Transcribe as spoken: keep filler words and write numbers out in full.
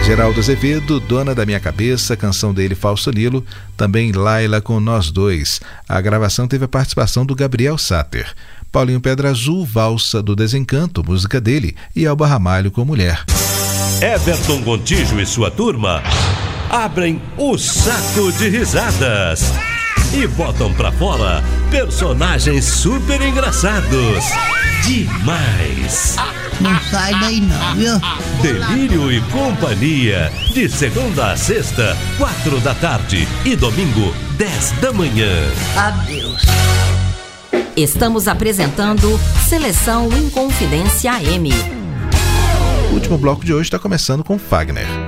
Geraldo Azevedo, Dona da Minha Cabeça, canção dele, Falso Nilo. Também Laila com Nós Dois. A gravação teve a participação do Gabriel Sater. Paulinho Pedra Azul, Valsa do Desencanto, música dele. E Elba Ramalho com Mulher. Everton Gontijo e sua turma abrem o saco de risadas e botam pra fora personagens super engraçados. Demais! Não sai daí não, viu? Delírio e Companhia, de segunda a sexta, quatro da tarde e domingo, dez da manhã. Adeus. Estamos apresentando Seleção Inconfidência A M. O último bloco de hoje está começando com Fagner.